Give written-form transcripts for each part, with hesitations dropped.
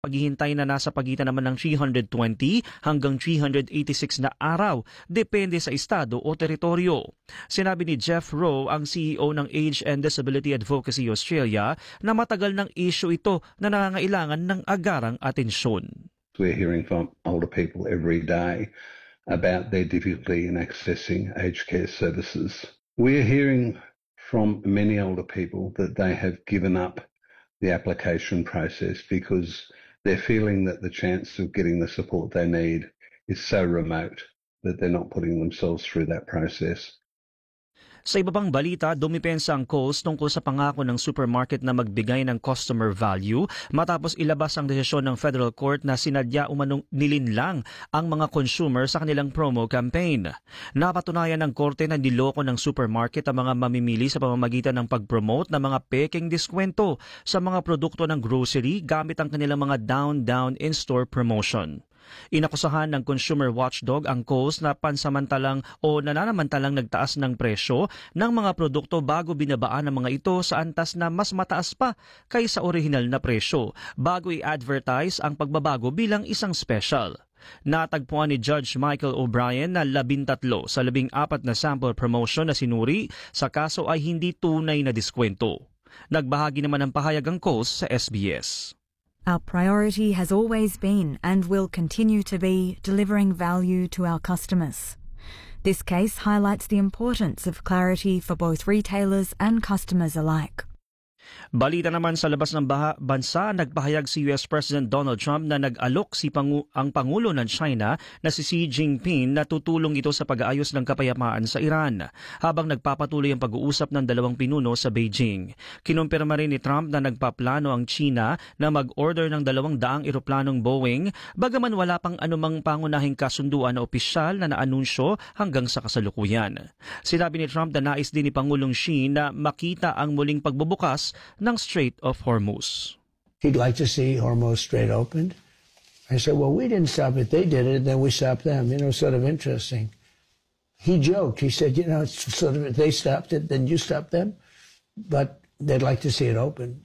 paghihintay na nasa pagitan naman ng 320 hanggang 386 na araw, depende sa estado o teritoryo. Sinabi ni Jeff Rowe, ang CEO ng Age and Disability Advocacy Australia, na matagal ng issue ito na nangangailangan ng agarang atensyon. We're hearing from older people every day about their difficulty in accessing aged care services. We're hearing from many older people that they have given up the application process because they're feeling that the chance of getting the support they need is so remote that they're not putting themselves through that process. Sa iba pang balita, dumipensa ang Coles tungkol sa pangako ng supermarket na magbigay ng customer value matapos ilabas ang desisyon ng Federal Court na sinadya umanong nilinlang ang mga consumer sa kanilang promo campaign. Napatunayan ng korte na niloko ng supermarket ang mga mamimili sa pamamagitan ng pag-promote ng mga peking diskwento sa mga produkto ng grocery gamit ang kanilang mga down in-store promotion. Inakusahan ng Consumer Watchdog ang Coles na pansamantalang o nananamantalang nagtaas ng presyo ng mga produkto bago binabaan ang mga ito sa antas na mas mataas pa kaysa orihinal na presyo bago i-advertise ang pagbabago bilang isang special. Natagpuan ni Judge Michael O'Brien na 13 sa 14 na sample promotion na sinuri sa kaso ay hindi tunay na diskwento. Nagbahagi naman ng pahayag ang Coles sa SBS. Our priority has always been and will continue to be delivering value to our customers. This case highlights the importance of clarity for both retailers and customers alike. Balita naman sa labas ng bansa, nagpahayag si US President Donald Trump na nag-alok ang Pangulo ng China na si Xi Jinping na tutulong ito sa pag-aayos ng kapayapaan sa Iran habang nagpapatuloy ang pag-uusap ng dalawang pinuno sa Beijing. Kinumpirma rin ni Trump na nagpaplano ang China na mag-order ng 200 eroplanong Boeing bagaman wala pang anumang pangunahing kasunduan na opisyal na naanunsyo hanggang sa kasalukuyan. Sinabi ni Trump na nais din ni Pangulong Xi na makita ang muling pagbubukas ng Strait of Hormuz. He'd like to see Hormuz Strait opened. I said, well, we didn't stop it. They did it, and then we stopped them. Sort of interesting. He joked. He said, it's sort of, if they stopped it, then you stopped them. But they'd like to see it opened.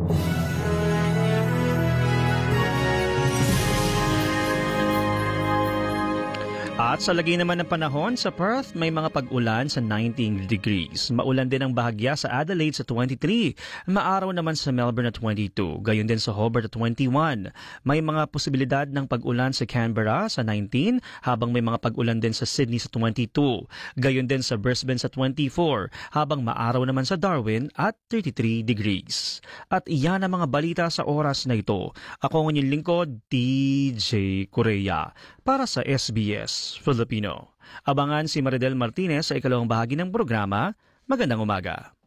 At sa lagay naman ng panahon, sa Perth may mga pag-ulan sa 19 degrees. Maulan din ang bahagya sa Adelaide sa 23. Maaraw naman sa Melbourne na 22. Gayon din sa Hobart na 21. May mga posibilidad ng pag-ulan sa Canberra sa 19, habang may mga pag-ulan din sa Sydney sa 22. Gayon din sa Brisbane sa 24, habang maaraw naman sa Darwin at 33 degrees. At iyan ang mga balita sa oras na ito. Ako ang inyong lingkod, DJ Korea, para sa SBS Filipino. Abangan si Maridel Martinez sa ikalawang bahagi ng programa. Magandang umaga.